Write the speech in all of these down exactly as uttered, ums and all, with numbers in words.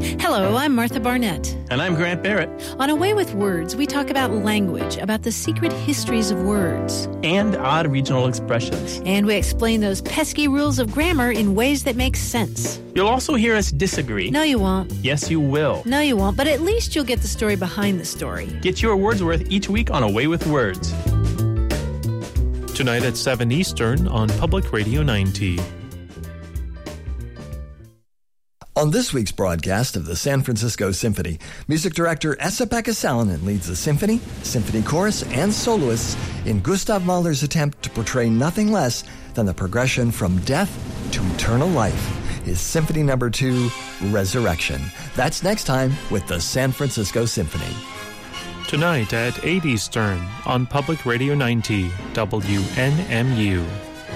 Hello, I'm Martha Barnett. And I'm Grant Barrett. On A Way with Words, we talk about language, about the secret histories of words. And odd regional expressions. And we explain those pesky rules of grammar in ways that make sense. You'll also hear us disagree. No, you won't. Yes, you will. No, you won't, but at least you'll get the story behind the story. Get your words worth each week on A Way with Words. Tonight at seven Eastern on Public Radio ninety. On this week's broadcast of the San Francisco Symphony, music director Esa-Pekka Salonen leads the symphony, symphony chorus, and soloists in Gustav Mahler's attempt to portray nothing less than the progression from death to eternal life, his Symphony Number Two, Resurrection. That's next time with the San Francisco Symphony. Tonight at eight Eastern on Public Radio ninety, W N M U.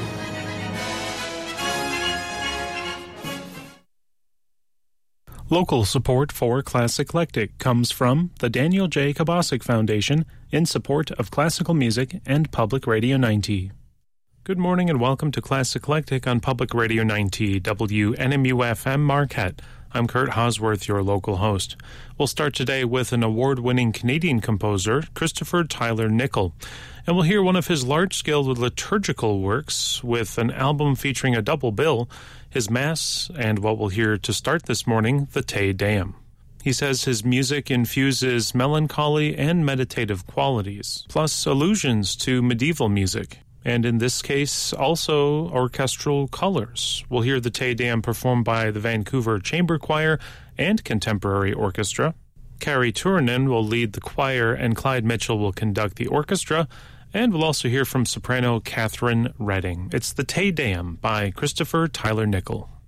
Local support for Classic Eclectic comes from the Daniel J. Kabasic Foundation in support of classical music and Public Radio ninety. Good morning and welcome to Classic Eclectic on Public Radio ninety, W N M U F M Marquette. I'm Kurt Hosworth, your local host. We'll start today with an award-winning Canadian composer, Christopher Tyler Nickel, and we'll hear one of his large-scale liturgical works with an album featuring a double bill, his Mass, and what we'll hear to start this morning, the Te Deum. He says his music infuses melancholy and meditative qualities, plus allusions to medieval music, and in this case, also orchestral colors. We'll hear the Te Deum performed by the Vancouver Chamber Choir and Contemporary Orchestra. Carrie Turunen will lead the choir, and Clyde Mitchell will conduct the orchestra, and we'll also hear from soprano Catherine Redding. It's the Te Deum by Christopher Tyler Nickel.